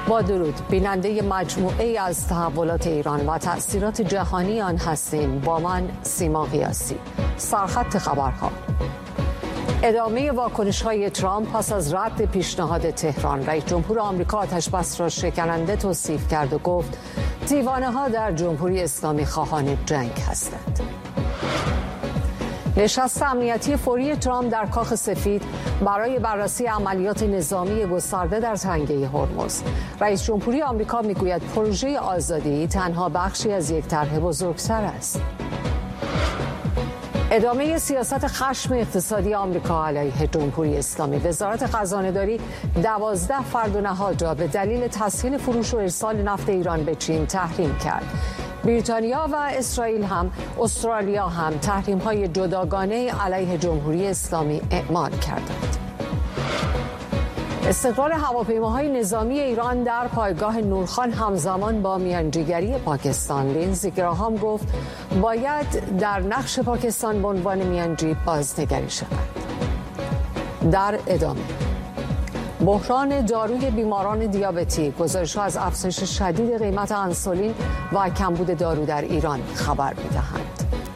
با درود، بیننده مجموعه از تحولات ایران و تأثیرات جهانی آن هستیم. با من سیما قیاسی. سرخط خبرها: ادامه واکنش‌های ترامپ پس از رد پیشنهاد تهران. رئیس جمهور آمریکا آتش‌بس را شکننده توصیف کرد و گفت دیوانه‌ها در جمهوری اسلامی خواهان جنگ هستند. نشست امنیتی فوری ترامپ در کاخ سفید برای بررسی عملیات نظامی گسترده در تنگه هرمز. رئیس جمهوری آمریکا میگوید پروژه آزادی تنها بخشی از یک طرح بزرگتر است. ادامه سیاست خشم اقتصادی آمریکا علیه جمهوری اسلامی. وزارت خزانه‌داری 12 فرد و نهاد را به دلیل تسهیل فروش و ارسال نفت ایران به چین تحریم کرد. بریتانیا و استرالیا هم تحریم‌های جداگانه علیه جمهوری اسلامی اعمال کردند. استقرار هواپیماهای نظامی ایران در پایگاه نورخان همزمان با میانجیگری پاکستان. لیندزی گراهام گفت باید در نقش پاکستان به عنوان میانجی بازنگری شود. در ادامه، بحران داروی بیماران دیابتی. گزارش‌ها از افزایش شدید قیمت انسولین و کمبود دارو در ایران خبر می‌دهند.